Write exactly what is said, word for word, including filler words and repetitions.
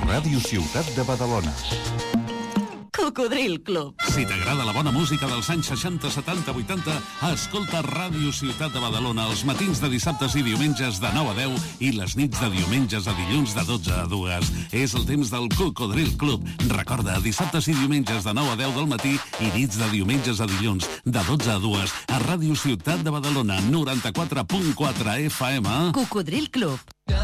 Ràdio Ciutat de Badalona. Cocodril Club. Si t'agrada la bona música dels anys seixanta, setanta, vuitanta, escolta Ràdio Ciutat de Badalona els matins de dissabtes i diumenges de nou a deu i les nits de diumenges a dilluns de dotze a dues. És el temps del Cocodril Club. Recorda, dissabtes i diumenges de nou a deu del matí i nits de diumenges a dilluns de dotze a dues a Ràdio Ciutat de Badalona, noranta-quatre punt quatre F M. Cocodril Club.